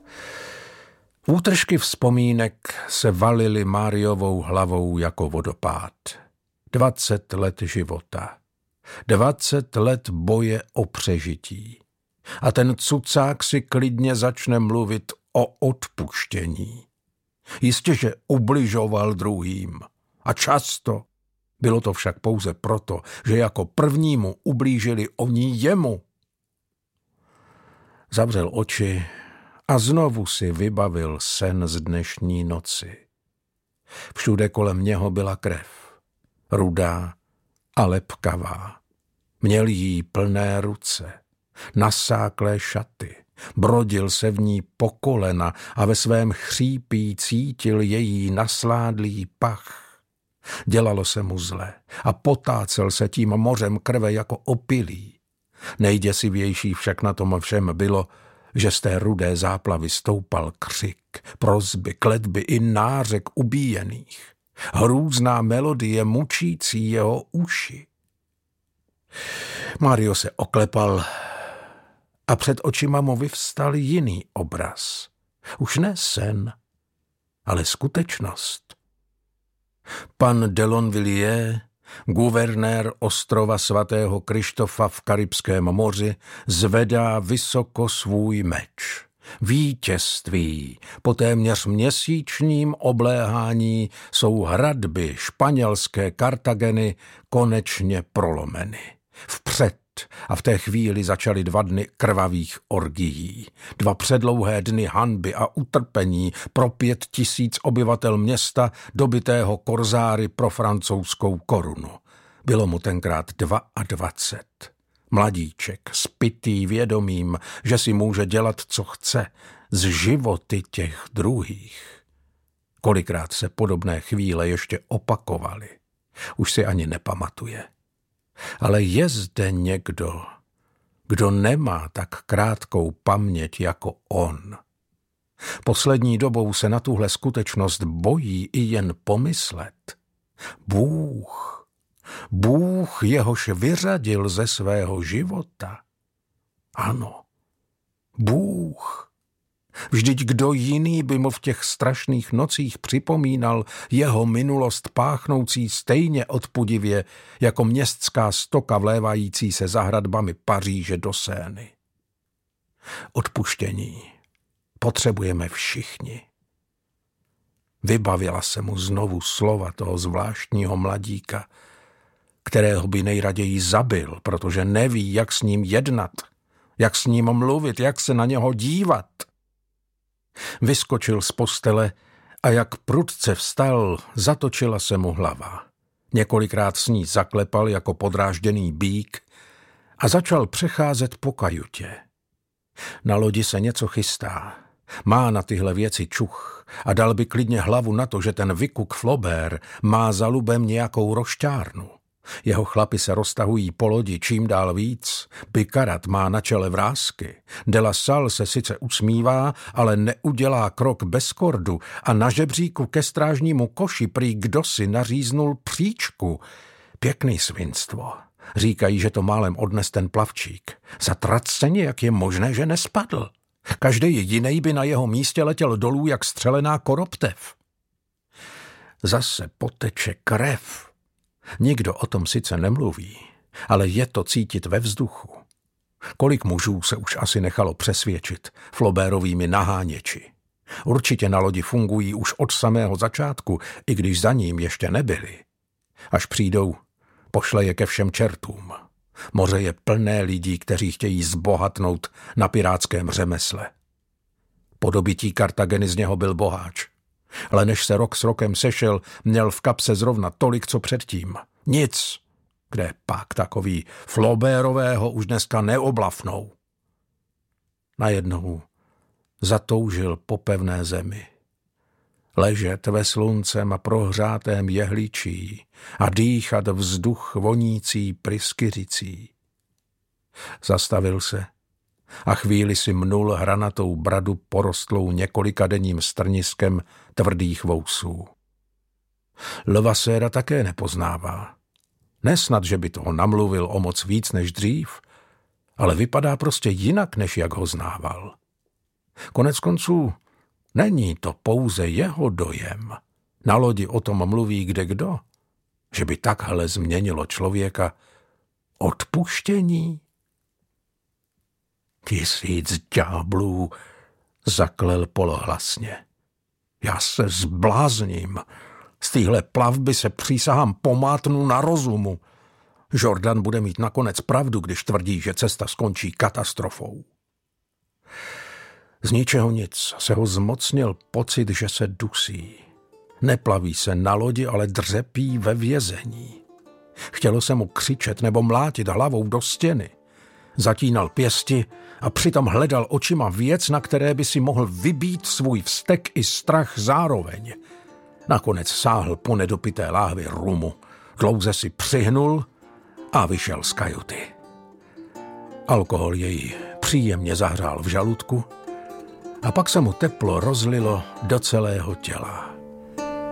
Útržky vzpomínek se valily Máriovou hlavou jako vodopád. 20 let života. 20 let boje o přežití. A ten cucák si klidně začne mluvit o odpuštění. Jistě, že ubližoval druhým. A často. Bylo to však pouze proto, že jako prvnímu ublížili oni jemu. Zavřel oči a znovu si vybavil sen z dnešní noci. Všude kolem něho byla krev. Rudá a lepkavá. Měl jí plné ruce, nasáklé šaty. Brodil se v ní po kolena a ve svém chřípí cítil její nasládlý pach. Dělalo se mu zle a potácel se tím mořem krve jako opilý. Nejděsivější však na tom všem bylo, že z té rudé záplavy stoupal křik, prosby, kletby i nářek ubíjených. Hrůzná melodie mučící jeho uši. Mário se oklepal a před očima mu vyvstal jiný obraz. Už ne sen, ale skutečnost. Pan de Lonvilliers, guvernér ostrova svatého Krištofa v Karibském moři, zvedá vysoko svůj meč. Vítězství po téměř měsíčním obléhání jsou hradby španělské Kartageny konečně prolomeny. Vpřed a v té chvíli začaly 2 dny krvavých orgií. 2 předlouhé dny hanby a utrpení pro 5 000 obyvatel města, dobytého korzáry pro francouzskou korunu. Bylo mu tenkrát 22. Mladíček, spitý vědomím, že si může dělat, co chce, z životy těch druhých. Kolikrát se podobné chvíle ještě opakovaly. Už si ani nepamatuje. Ale je zde někdo, kdo nemá tak krátkou paměť jako on. Poslední dobou se na tuhle skutečnost bojí i jen pomyslet. Bůh, jehož vyřadil ze svého života. Ano, Bůh. Vždyť kdo jiný by mu v těch strašných nocích připomínal jeho minulost páchnoucí stejně odpudivě jako městská stoka vlévající se za hradbami Paříže do Sény. Odpuštění potřebujeme všichni. Vybavila se mu znovu slova toho zvláštního mladíka, kterého by nejraději zabil, protože neví, jak s ním jednat, jak s ním mluvit, jak se na něho dívat. Vyskočil z postele a jak prudce vstal, zatočila se mu hlava. Několikrát s ní zaklepal jako podrážděný býk a začal přecházet po kajutě. Na lodi se něco chystá. Má na tyhle věci čuch a dal by klidně hlavu na to, že ten vykuk Flaubert má za lubem nějakou rošťárnu. Jeho chlapi se roztahují po lodi čím dál víc, Picard má na čele vrásky, de la Salle se sice usmívá, ale neudělá krok bez kordu a na žebříku ke strážnímu koši prý kdosi naříznul příčku. Pěkný svinstvo. Říkají, že to málem odnes ten plavčík. Zatraceně, jak je možné, že nespadl. Každý jiný by na jeho místě letěl dolů jak střelená koroptev. Zase poteče krev. Nikdo o tom sice nemluví, ale je to cítit ve vzduchu. Kolik mužů se už asi nechalo přesvědčit Flaubertovými naháněči. Určitě na lodi fungují už od samého začátku, i když za ním ještě nebyli. Až přijdou, pošle je ke všem čertům. Moře je plné lidí, kteří chtějí zbohatnout na pirátském řemesle. Po dobytí Kartageny z něho byl boháč. Ale než se rok s rokem sešel, měl v kapse zrovna tolik, co předtím. Nic. Kde pak takový Flaubertového už dneska neoblafnou. Najednou zatoužil po pevné zemi. Ležet ve sluncem a prohřátém jehličí a dýchat vzduch vonící pryskyřicí. Zastavil se a chvíli si mnul hranatou bradu porostlou několikadenním strniskem tvrdých vousů. Levasséra také nepoznává. Nesnad, že by toho namluvil o moc víc než dřív, ale vypadá prostě jinak, než jak ho znával. Koneckonců není to pouze jeho dojem. Na lodi o tom mluví kdekdo, že by takhle změnilo člověka odpuštění. 1000 ďáblů, zaklel polohlasně. Já se zblázním. Z téhle plavby se přísahám pomátnu na rozumu. Jordan bude mít nakonec pravdu, když tvrdí, že cesta skončí katastrofou. Z ničeho nic se ho zmocnil pocit, že se dusí. Neplaví se na lodi, ale dřepí ve vězení. Chtělo se mu křičet nebo mlátit hlavou do stěny. Zatínal pěsti a přitom hledal očima věc, na které by si mohl vybít svůj vztek i strach zároveň. Nakonec sáhl po nedopité láhvi rumu, dlouze si přihnul a vyšel z kajuty. Alkohol jej příjemně zahřál v žaludku a pak se mu teplo rozlilo do celého těla.